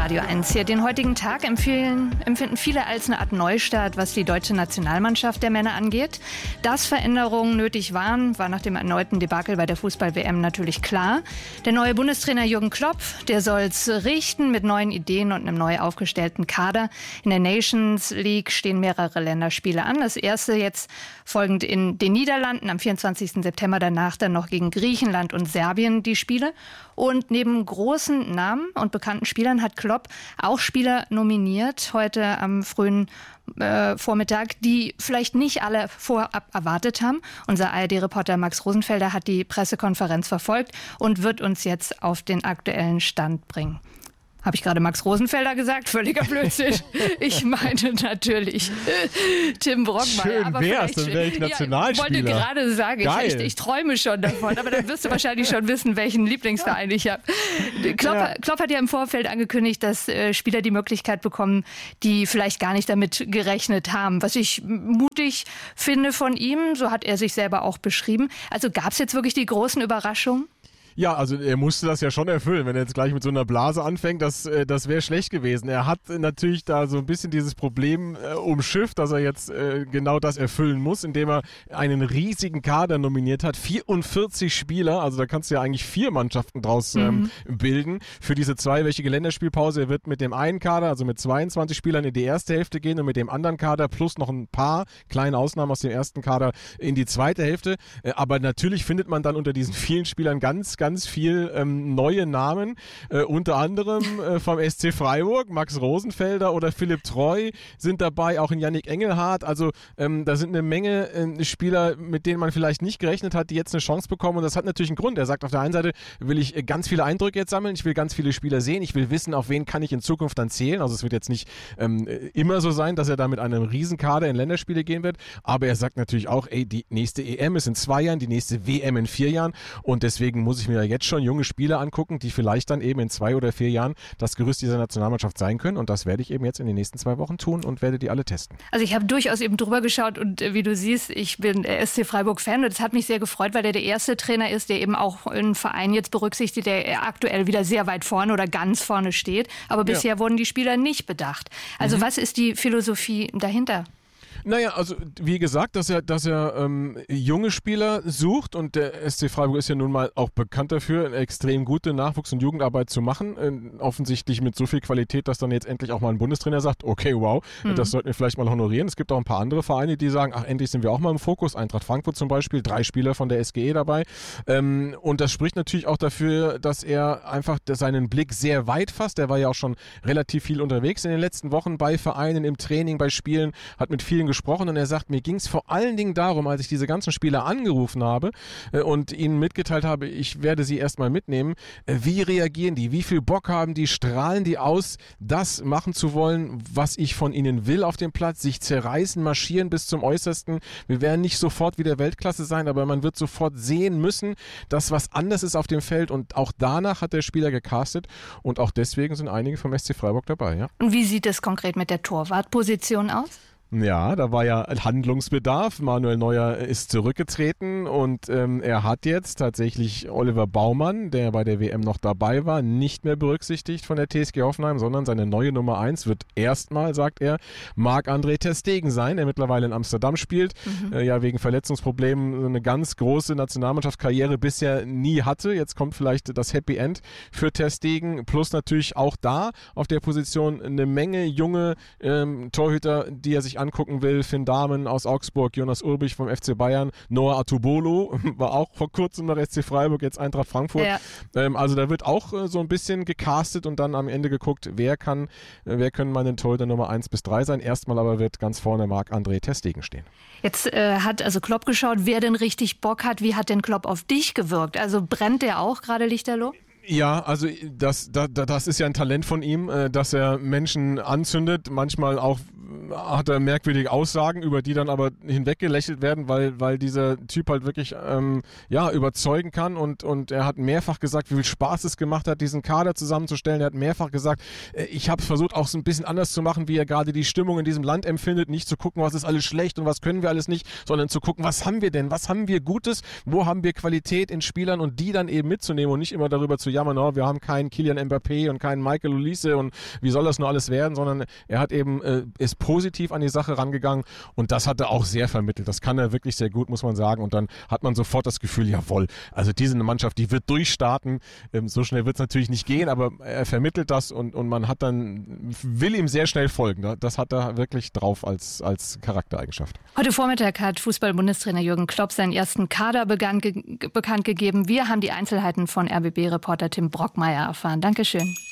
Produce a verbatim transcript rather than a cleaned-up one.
Radio eins hier. Den heutigen Tag empfehlen, empfinden viele als eine Art Neustart, was die deutsche Nationalmannschaft der Männer angeht. Dass Veränderungen nötig waren, war nach dem erneuten Debakel bei der Fußball-W M natürlich klar. Der neue Bundestrainer Jürgen Klopp, der soll's richten mit neuen Ideen und einem neu aufgestellten Kader. In der Nations League stehen mehrere Länderspiele an. Das erste jetzt folgend in den Niederlanden am vierundzwanzigsten September, danach dann noch gegen Griechenland und Serbien die Spiele. Und neben großen Namen und bekannten Spielern hat Klopp auch Spieler nominiert, heute am frühen äh, Vormittag, die vielleicht nicht alle vorab erwartet haben. Unser A R D-Reporter Max Rosenfelder hat die Pressekonferenz verfolgt und wird uns jetzt auf den aktuellen Stand bringen. Habe ich gerade Max Rosenfelder gesagt? Völliger Blödsinn. Ich meine natürlich Tim Brockmeier. Schön aber wär's, dann wäre ich Nationalspieler. Ja, ich wollte gerade sagen, ich, ich, ich träume schon davon, aber dann wirst du wahrscheinlich schon wissen, welchen Lieblingsverein ich habe. Klopp, ja. Klopp hat ja im Vorfeld angekündigt, dass äh, Spieler die Möglichkeit bekommen, die vielleicht gar nicht damit gerechnet haben. Was ich mutig finde von ihm, so hat er sich selber auch beschrieben. Also gab es jetzt wirklich die großen Überraschungen? Ja, also er musste das ja schon erfüllen, wenn er jetzt gleich mit so einer Blase anfängt, das, das wäre schlecht gewesen. Er hat natürlich da so ein bisschen dieses Problem äh, umschifft, dass er jetzt äh, genau das erfüllen muss, indem er einen riesigen Kader nominiert hat, vierundvierzig Spieler, also da kannst du ja eigentlich vier Mannschaften draus ähm, mhm. bilden, für diese zweiwöchige Länderspielpause. Er wird mit dem einen Kader, also mit zweiundzwanzig Spielern in die erste Hälfte gehen und mit dem anderen Kader plus noch ein paar kleine Ausnahmen aus dem ersten Kader in die zweite Hälfte. Äh, aber natürlich findet man dann unter diesen vielen Spielern ganz, ganz ganz viel ähm, neue Namen, äh, unter anderem äh, vom S C Freiburg, Max Rosenfelder oder Philipp Treu sind dabei, auch in Yannick Engelhardt, also ähm, da sind eine Menge äh, Spieler, mit denen man vielleicht nicht gerechnet hat, die jetzt eine Chance bekommen, und das hat natürlich einen Grund. Er sagt, auf der einen Seite will ich äh, ganz viele Eindrücke jetzt sammeln, ich will ganz viele Spieler sehen, ich will wissen, auf wen kann ich in Zukunft dann zählen, also es wird jetzt nicht ähm, immer so sein, dass er da mit einem Riesenkader in Länderspiele gehen wird, aber er sagt natürlich auch, ey, die nächste E M ist in zwei Jahren, die nächste W M in vier Jahren, und deswegen muss ich mir jetzt schon junge Spieler angucken, die vielleicht dann eben in zwei oder vier Jahren das Gerüst dieser Nationalmannschaft sein können, und das werde ich eben jetzt in den nächsten zwei Wochen tun und werde die alle testen. Also ich habe durchaus eben drüber geschaut und äh, wie du siehst, ich bin S C Freiburg-Fan und das hat mich sehr gefreut, weil der der erste Trainer ist, der eben auch einen Verein jetzt berücksichtigt, der aktuell wieder sehr weit vorne oder ganz vorne steht, aber bisher ja. wurden die Spieler nicht bedacht. Also mhm. was ist die Philosophie dahinter? Naja, also wie gesagt, dass er, dass er ähm, junge Spieler sucht, und der S C Freiburg ist ja nun mal auch bekannt dafür, eine extrem gute Nachwuchs- und Jugendarbeit zu machen. Äh, offensichtlich mit so viel Qualität, dass dann jetzt endlich auch mal ein Bundestrainer sagt, okay, wow, mhm. das sollten wir vielleicht mal honorieren. Es gibt auch ein paar andere Vereine, die sagen, ach, endlich sind wir auch mal im Fokus. Eintracht Frankfurt zum Beispiel, drei Spieler von der S G E dabei. Ähm, und das spricht natürlich auch dafür, dass er einfach seinen Blick sehr weit fasst. Er war ja auch schon relativ viel unterwegs in den letzten Wochen bei Vereinen, im Training, bei Spielen, hat mit vielen gesprochen, und er sagt, mir ging es vor allen Dingen darum, als ich diese ganzen Spieler angerufen habe äh, und ihnen mitgeteilt habe, ich werde sie erstmal mitnehmen, äh, wie reagieren die, wie viel Bock haben die, strahlen die aus, das machen zu wollen, was ich von ihnen will auf dem Platz, sich zerreißen, marschieren bis zum Äußersten. Wir werden nicht sofort wieder Weltklasse sein, aber man wird sofort sehen müssen, dass was anders ist auf dem Feld, und auch danach hat der Spieler gecastet, und auch deswegen sind einige vom S C Freiburg dabei. Ja. Und wie sieht es konkret mit der Torwartposition aus? Ja, da war ja Handlungsbedarf. Manuel Neuer ist zurückgetreten, und ähm, er hat jetzt tatsächlich Oliver Baumann, der bei der W M noch dabei war, nicht mehr berücksichtigt von der T S G Hoffenheim, sondern seine neue Nummer eins wird erstmal, sagt er, Marc-André ter Stegen sein, der mittlerweile in Amsterdam spielt, mhm. äh, ja wegen Verletzungsproblemen eine ganz große Nationalmannschaftskarriere bisher nie hatte. Jetzt kommt vielleicht das Happy End für ter Stegen, plus natürlich auch da auf der Position eine Menge junge ähm, Torhüter, die er sich angucken will. Finn Dahmen aus Augsburg, Jonas Urbich vom F C Bayern, Noah Atubolo war auch vor kurzem noch S C Freiburg, jetzt Eintracht Frankfurt. Ja. Ähm, also da wird auch äh, so ein bisschen gecastet und dann am Ende geguckt, wer kann, äh, wer können meine Torhüter Nummer eins bis drei sein. Erstmal aber wird ganz vorne Marc-André ter Stegen stehen. Jetzt äh, hat also Klopp geschaut, wer denn richtig Bock hat. Wie hat denn Klopp auf dich gewirkt? Also brennt der auch gerade lichterloh? Ja, also das, das, das ist ja ein Talent von ihm, dass er Menschen anzündet, manchmal auch hat er merkwürdige Aussagen, über die dann aber hinweggelächelt werden, weil, weil dieser Typ halt wirklich ähm, ja, überzeugen kann und, und er hat mehrfach gesagt, wie viel Spaß es gemacht hat, diesen Kader zusammenzustellen. Er hat mehrfach gesagt, äh, ich habe versucht auch so ein bisschen anders zu machen, wie er gerade die Stimmung in diesem Land empfindet, nicht zu gucken, was ist alles schlecht und was können wir alles nicht, sondern zu gucken, was haben wir denn, was haben wir Gutes, wo haben wir Qualität in Spielern und die dann eben mitzunehmen und nicht immer darüber zu jammern, oh, wir haben keinen Kylian Mbappé und keinen Michael Olise und wie soll das nur alles werden, sondern er hat eben, äh, ist positiv an die Sache rangegangen und das hat er auch sehr vermittelt. Das kann er wirklich sehr gut, muss man sagen. Und dann hat man sofort das Gefühl, jawohl, also diese Mannschaft, die wird durchstarten. Ähm, so schnell wird es natürlich nicht gehen, aber er vermittelt das und, und man hat dann, will ihm sehr schnell folgen. Das hat er wirklich drauf als, als Charaktereigenschaft. Heute Vormittag hat Fußball-Bundestrainer Jürgen Klopp seinen ersten Kader begann, ge- bekannt gegeben. Wir haben die Einzelheiten von R B B-Reporter Tim Brockmeier erfahren. Dankeschön.